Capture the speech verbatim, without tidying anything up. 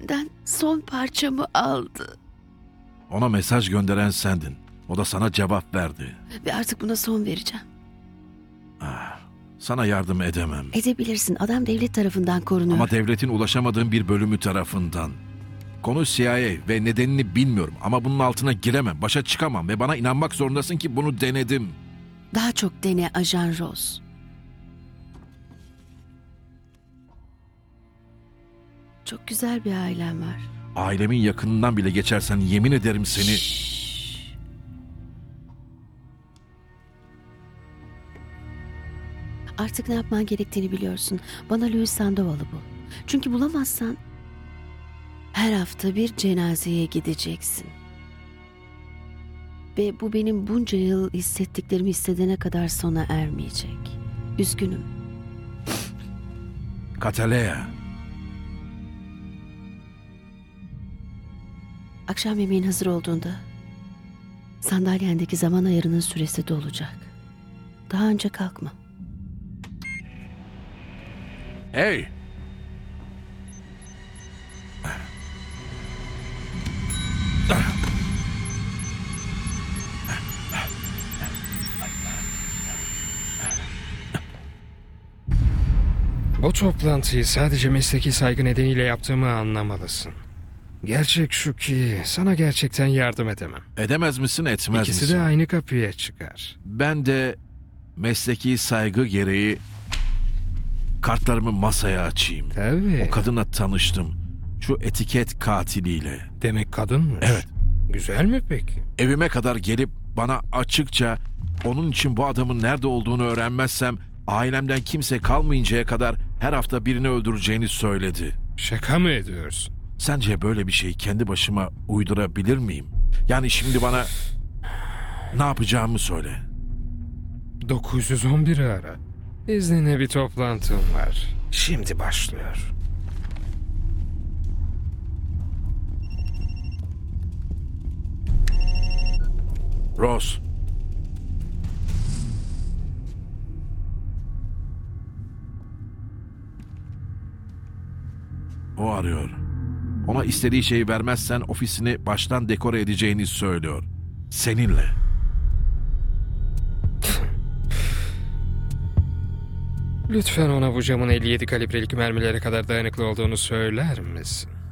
benden son parçamı aldı. Ona mesaj gönderen sendin. O da sana cevap verdi. Ve artık buna son vereceğim. Ah, sana yardım edemem. Edebilirsin. Adam devlet tarafından korunuyor. Ama devletin ulaşamadığın bir bölümü tarafından. Konu C I A ve nedenini bilmiyorum ama bunun altına giremem, başa çıkamam ve bana inanmak zorundasın ki bunu denedim. Daha çok dene Ajan Ross. Çok güzel bir ailem var. Ailemin yakınından bile geçersen yemin ederim seni... Şşş. Artık ne yapman gerektiğini biliyorsun. Bana Louis Sandoval'ı bul. Çünkü bulamazsan her hafta bir cenazeye gideceksin. Ve bu benim bunca yıl hissettiklerimi hissedene kadar sona ermeyecek. Üzgünüm. Katalea. Akşam yemeğin hazır olduğunda sandalyendeki zaman ayarının süresi dolacak. Daha önce kalkma. Hey! Bu toplantıyı sadece mesleki saygı nedeniyle yaptığımı anlamalısın. Gerçek şu ki sana gerçekten yardım edemem. Edemez misin, etmez İkisi misin? de aynı kapıya çıkar. Ben de mesleki saygı gereği kartlarımı masaya açayım. Tabii. O kadınla tanıştım. Şu etiket katiliyle. Demek kadınmış. Evet. Güzel mi peki? Evime kadar gelip bana açıkça onun için bu adamın nerede olduğunu öğrenmezsem ailemden kimse kalmayıncaya kadar her hafta birini öldüreceğini söyledi. Şaka mı ediyorsun? Sence böyle bir şeyi kendi başıma uydurabilir miyim? Yani şimdi bana ne yapacağımı söyle. dokuz yüz on biri ara. İznine bir toplantım var. Şimdi başlıyor. Ross. O arıyor. Ona istediği şeyi vermezsen ofisini baştan dekore edeceğini söylüyor. Seninle. Lütfen ona bu camın elli yedi kalibrelik mermilere kadar dayanıklı olduğunu söyler misin?